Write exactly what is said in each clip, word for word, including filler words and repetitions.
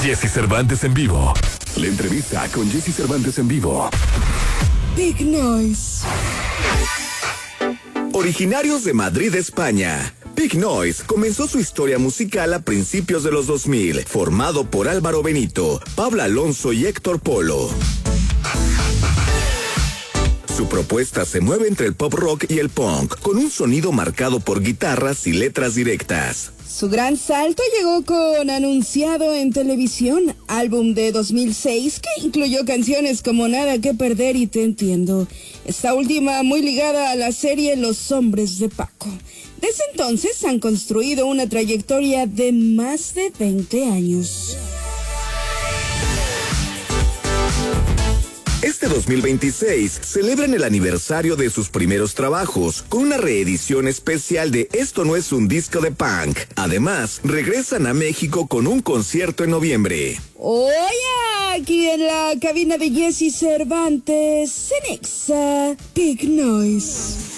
Jesse Cervantes en vivo. La entrevista con Jesse Cervantes en vivo. Big Noise. Originarios de Madrid, España, Big Noise comenzó su historia musical a principios de los dos mil, formado por Álvaro Benito, Pablo Alonso y Héctor Polo. Su propuesta se mueve entre el pop rock y el punk, con un sonido marcado por guitarras y letras directas. Su gran salto llegó con Anunciado en Televisión, álbum de dos mil seis que incluyó canciones como Nada que Perder y Te Entiendo. Esta última muy ligada a la serie Los Hombres de Paco. Desde entonces han construido una trayectoria de más de veinte años. Este dos mil veintiséis celebran el aniversario de sus primeros trabajos con una reedición especial de Esto no es un disco de punk. Además, regresan a México con un concierto en noviembre. Oye, aquí en la cabina de Jesse Cervantes, en Exa, Big Noise.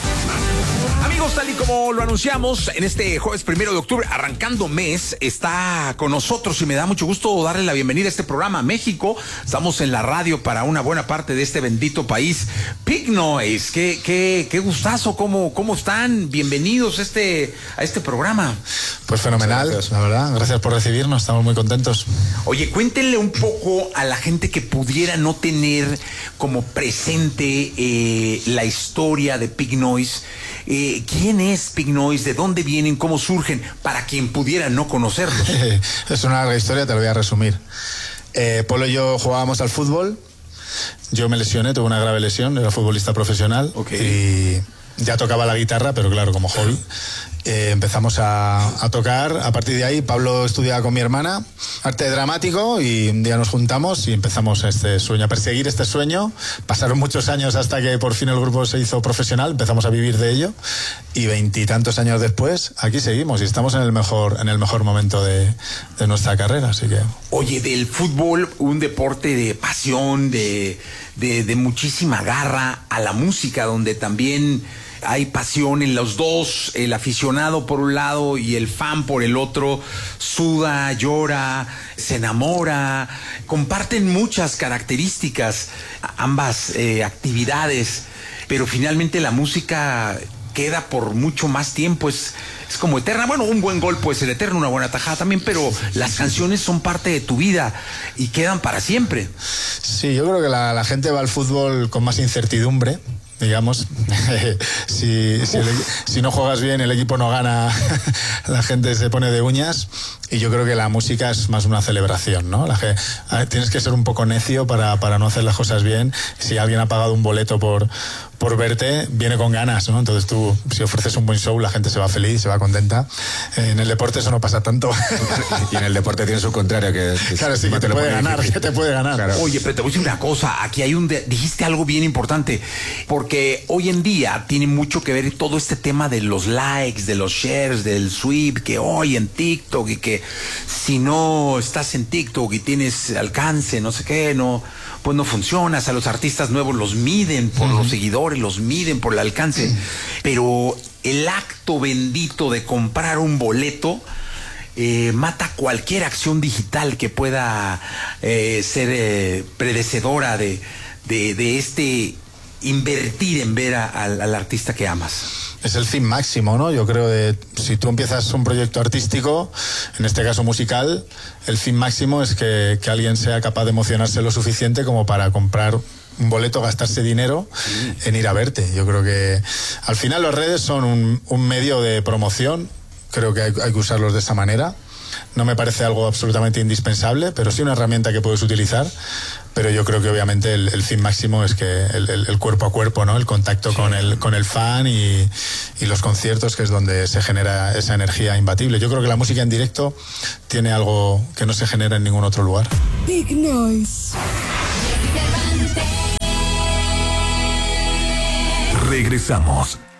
Amigos, tal y como lo anunciamos, en este jueves primero de octubre, arrancando mes, está con nosotros y me da mucho gusto darle la bienvenida a este programa a México. Estamos en la radio para una buena parte de este bendito país. Big Noise, qué, qué, qué gustazo, ¿cómo, cómo están? Bienvenidos a este, a este programa. Pues fenomenal, la verdad. Gracias por recibirnos, estamos muy contentos. Oye, cuéntenle un poco a la gente que pudiera no tener como presente eh, la historia de Big Noise. Eh, ¿Quién es Big Noise? ¿De dónde vienen? ¿Cómo surgen? Para quien pudiera no conocerlos. Es una larga historia, te lo voy a resumir. Eh, Polo y yo jugábamos al fútbol. Yo me lesioné, tuve una grave lesión, era futbolista profesional. Okay. Y ya tocaba la guitarra, pero claro, como hobby. Eh, empezamos a, a tocar. A partir de ahí, Pablo estudiaba con mi hermana arte dramático y un día nos juntamos y empezamos este sueño, a perseguir este sueño. Pasaron muchos años hasta que por fin el grupo se hizo profesional, empezamos a vivir de ello y veintitantos años después aquí seguimos y estamos en el mejor, en el mejor momento de, de nuestra carrera, así que... Oye, del fútbol, un deporte de pasión, de, de, de muchísima garra, a la música, donde también hay pasión en los dos, el aficionado por un lado y el fan por el otro, suda, llora, se enamora, comparten muchas características, ambas eh, actividades, pero finalmente la música queda por mucho más tiempo, es, es como eterna. Bueno, un buen gol puede ser eterno, una buena tajada también, pero las canciones son parte de tu vida y quedan para siempre. Sí, yo creo que la, la gente va al fútbol con más incertidumbre, digamos. si, si, el, si no juegas bien, el equipo no gana, la gente se pone de uñas. Y yo creo que la música es más una celebración, ¿no? La, tienes que ser un poco necio para, para no hacer las cosas bien. Si alguien ha pagado un boleto por, por verte, viene con ganas, ¿no? Entonces tú, si ofreces un buen show, la gente se va feliz, se va contenta. En el deporte eso no pasa tanto. Y en el deporte tiene su contrario, que, que claro, sí, que te, te puede ganar, que te puede ganar. Claro. Oye, pero te voy a decir una cosa, aquí hay un... De, dijiste algo bien importante, porque hoy en día tiene mucho que ver todo este tema de los likes, de los shares, del sweep, que hoy en TikTok y que si no estás en TikTok y tienes alcance, no sé qué, no, pues no funcionas. A los artistas nuevos los miden por uh-huh. los seguidores, los miden por el alcance. Uh-huh. Pero el acto bendito de comprar un boleto eh, mata cualquier acción digital que pueda eh, ser eh, predecedora de, de, de este invertir en ver a, al, al artista que amas. Es el fin máximo, ¿no? Yo creo que si tú empiezas un proyecto artístico, en este caso musical, el fin máximo es que, que alguien sea capaz de emocionarse lo suficiente como para comprar un boleto, gastarse dinero sí. en ir a verte. Yo creo que al final las redes son un, un medio de promoción, creo que hay, hay que usarlos de esa manera. No me parece algo absolutamente indispensable, pero sí una herramienta que puedes utilizar. Pero yo creo que obviamente el, el fin máximo es que el, el, el cuerpo a cuerpo, ¿no? El contacto sí. con el con el fan y, y los conciertos, que es donde se genera esa energía imbatible. Yo creo que la música en directo tiene algo que no se genera en ningún otro lugar. Big Noise. Regresamos